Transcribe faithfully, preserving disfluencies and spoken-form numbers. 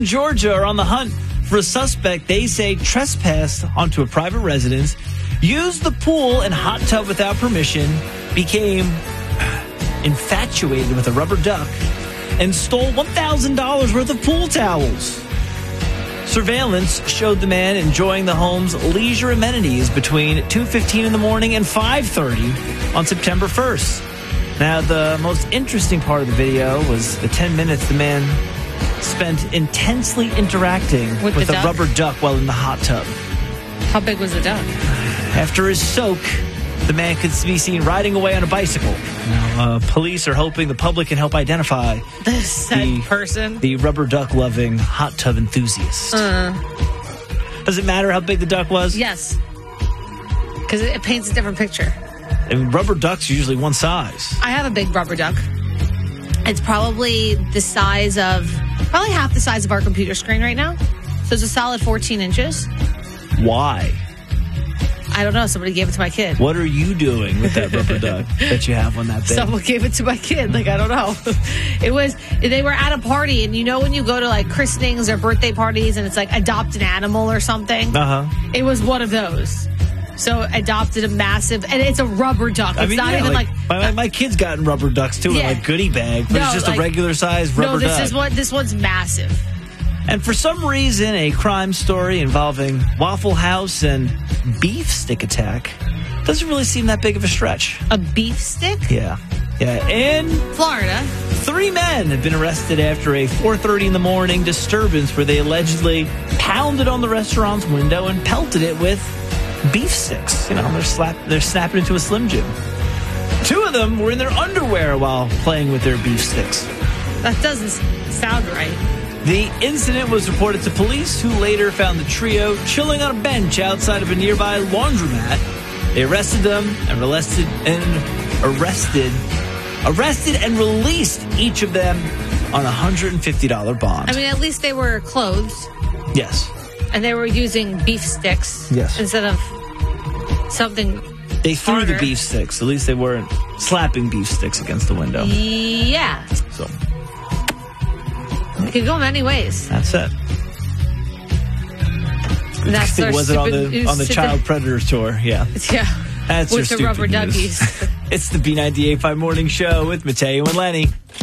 Georgia are on the hunt for a suspect they say trespassed onto a private residence, used the pool and hot tub without permission, became infatuated with a rubber duck, and stole one thousand dollars worth of pool towels. Surveillance showed the man enjoying the home's leisure amenities between two fifteen in the morning and five thirty on September first. Now, the most interesting part of the video was the ten minutes the man spent intensely interacting with, with the a duck? rubber duck while in the hot tub. How big was the duck? After his soak, the man could be seen riding away on a bicycle. Now, uh, police are hoping the public can help identify The said the, person. the rubber duck-loving hot tub enthusiast. Uh, Does it matter how big the duck was? yes. Because it, it paints a different picture. I mean, rubber ducks are usually one size. I have a big rubber duck. It's probably the size of, probably half the size of our computer screen right now. So it's a solid fourteen inches. Why? I don't know. Somebody gave it to my kid. What are you doing with that rubber duck that you have on that thing? Someone gave it to my kid. Like, I don't know. It was, they were at a party, and you know when you go to like christenings or birthday parties and it's like adopt an animal or something? Uh-huh. It was one of those. So adopted a massive, and it's a rubber duck. It's I mean, not yeah, even like, my, my, my kid's gotten rubber ducks too Yeah. in like goodie bag, but No, it's just like- a regular size rubber no, this duck. is what, this one's massive. And for some reason, a crime story involving Waffle House and beef stick attack doesn't really seem that big of a stretch. A beef stick? Yeah. Yeah. In Florida. three men have been arrested after a four thirty in the morning disturbance where they allegedly pounded on the restaurant's window and pelted it with beef sticks. You know, they're, slap, they're snapping into a Slim Jim. Two of them were in their underwear while playing with their beef sticks. That doesn't sound right. The incident was reported to police, who later found the trio chilling on a bench outside of a nearby laundromat. They arrested them and arrested and arrested, arrested and released each of them on a one hundred fifty dollars bond. I mean, at least they were clothed Yes. and they were using beef sticks Yes. instead of something. They threw harder. the beef sticks. At least they weren't slapping beef sticks against the window. Yeah. So It could go many ways. that's it. That's it our wasn't on the stupid- on the stupid- Child Predator tour. Yeah. Yeah. That's With your the rubber stupid news. duckies. It's the B ninety-eight point five Morning Show with Mateo and Lenny.